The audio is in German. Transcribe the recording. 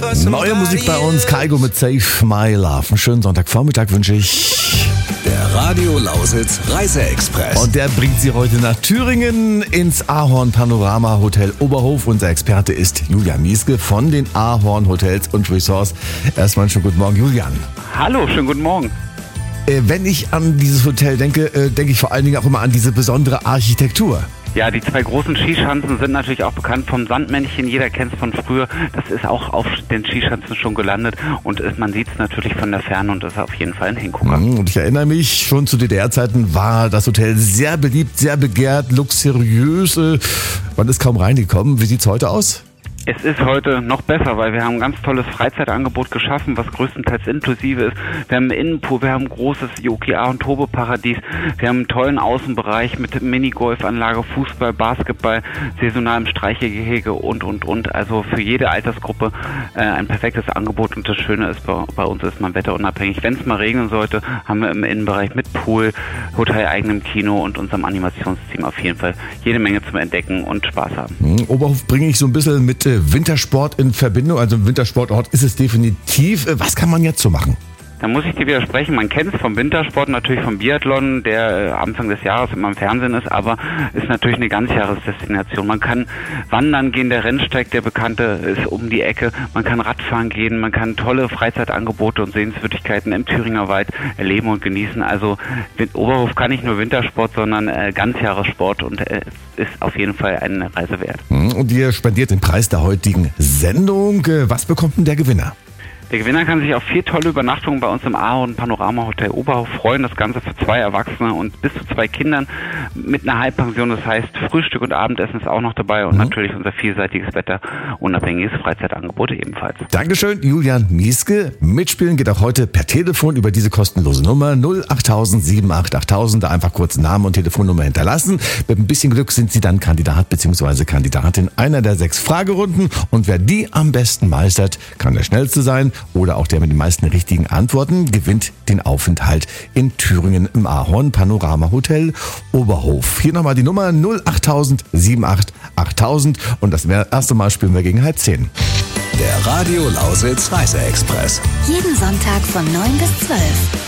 Neue Musik bei uns, Kygo mit Save My Love. Einen schönen Sonntagvormittag wünsche ich. Der Radio Lausitz Reise-Express. Und der bringt Sie heute nach Thüringen ins Ahorn Panorama Hotel Oberhof. Unser Experte ist Julian Mieske von den Ahorn Hotels und Resorts. Erstmal einen schönen guten Morgen, Julian. Hallo, schönen guten Morgen. Wenn ich an dieses Hotel denke, denke ich vor allen Dingen auch immer an diese besondere Architektur. Ja, die zwei großen Skischanzen sind natürlich auch bekannt vom Sandmännchen. Jeder kennt es von früher. Das ist auch auf den Skischanzen schon gelandet und man sieht es natürlich von der Ferne und das ist auf jeden Fall ein Hingucker. Und ich erinnere mich, schon zu DDR-Zeiten war das Hotel sehr beliebt, sehr begehrt, luxuriös. Man ist kaum reingekommen. Wie sieht es heute aus? Es ist heute noch besser, weil wir haben ein ganz tolles Freizeitangebot geschaffen, was größtenteils inklusive ist. Wir haben einen Innenpool, wir haben ein großes Yoki und Turbo-Paradies, wir haben einen tollen Außenbereich mit Minigolfanlage, Fußball, Basketball, saisonalem Streichegehege und. Also für jede Altersgruppe ein perfektes Angebot und das Schöne ist, bei uns ist man wetterunabhängig. Wenn es mal regnen sollte, haben wir im Innenbereich mit Pool, hoteleigenem Kino und unserem Animationsteam auf jeden Fall jede Menge zum Entdecken und Spaß haben. Oberhof bringe ich so ein bisschen mit Wintersport in Verbindung, also ein Wintersportort ist es definitiv. Was kann man jetzt so machen? Da muss ich dir widersprechen, man kennt es vom Wintersport, natürlich vom Biathlon, der Anfang des Jahres immer im Fernsehen ist, aber ist natürlich eine Ganzjahresdestination. Man kann wandern gehen, der Rennsteig, der bekannte, ist um die Ecke. Man kann Radfahren gehen, man kann tolle Freizeitangebote und Sehenswürdigkeiten im Thüringer Wald erleben und genießen. Also Oberhof kann nicht nur Wintersport, sondern Ganzjahressport und ist auf jeden Fall eine Reise wert. Und ihr spendiert den Preis der heutigen Sendung. Was bekommt denn der Gewinner? Der Gewinner kann sich auf 4 tolle Übernachtungen bei uns im Ahorn Panorama Hotel Oberhof freuen. Das Ganze für 2 Erwachsene und bis zu 2 Kindern mit einer Halbpension. Das heißt, Frühstück und Abendessen ist auch noch dabei und natürlich unser vielseitiges wetterunabhängiges Freizeitangebot ebenfalls. Dankeschön, Julian Mieske. Mitspielen geht auch heute per Telefon über diese kostenlose Nummer 08000 7888000. Da einfach kurz Namen und Telefonnummer hinterlassen. Mit ein bisschen Glück sind Sie dann Kandidat bzw. Kandidatin einer der 6 Fragerunden. Und wer die am besten meistert, kann der Schnellste sein. Oder auch der mit den meisten richtigen Antworten gewinnt den Aufenthalt in Thüringen im Ahorn Panorama Hotel Oberhof. Hier nochmal die Nummer 08000 7888000 und das erste Mal spielen wir gegen 9:30. Der Radio Lausitz Reise-Express. Jeden Sonntag von 9 bis 12.